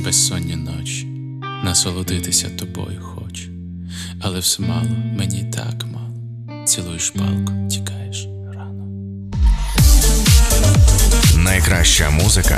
безсонні ночі, насолодитися тобою хочу, але все мало, мені так мало. Цілуєш палку, тікаєш рано. Найкраща музика